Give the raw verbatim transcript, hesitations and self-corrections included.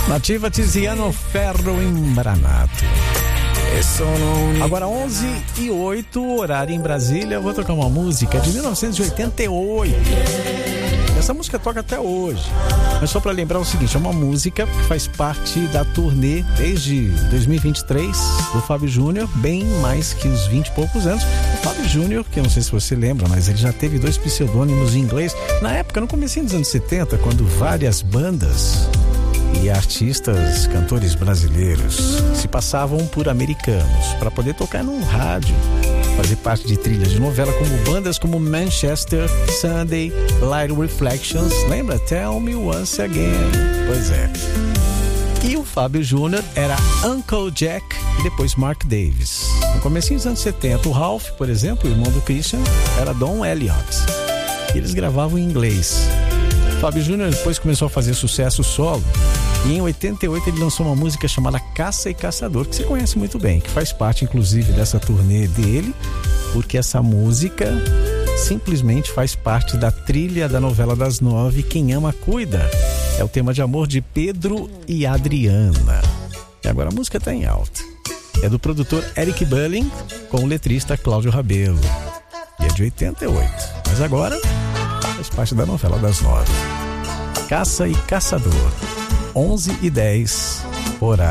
Nativa Tiziano Ferro Imbranato. Agora onze e oito, horário em Brasília. Eu vou tocar uma música de mil novecentos e oitenta e oito. Essa música toca até hoje. Mas só para lembrar o seguinte, é uma música que faz parte da turnê desde dois mil e vinte e três do Fábio Júnior, bem mais que os vinte e poucos anos. O Fábio Júnior, que eu não sei se você lembra, mas ele já teve dois pseudônimos em inglês. Na época, no comecinho dos anos setenta, quando várias bandas e artistas, cantores brasileiros se passavam por americanos para poder tocar num rádio, fazer parte de trilhas de novela, como bandas como Manchester, Sunday, Light Reflections, lembra? Tell Me Once Again. Pois é. E o Fábio Júnior era Uncle Jack e depois Mark Davis. No comecinho dos anos setenta, o Ralph, por exemplo, o irmão do Christian, era Don Elliott. E eles gravavam em inglês. Fábio Júnior depois começou a fazer sucesso solo e em oitenta e oito ele lançou uma música chamada Caça e Caçador, que você conhece muito bem, que faz parte inclusive dessa turnê dele, porque essa música simplesmente faz parte da trilha da novela das nove, Quem Ama Cuida. É o tema de amor de Pedro e Adriana. E agora a música está em alta. É do produtor Eric Bulling com o letrista Cláudio Rabelo. E é de oitenta e oito, mas agora faz parte da novela das nove. Caça e Caçador, onze e dez, horário.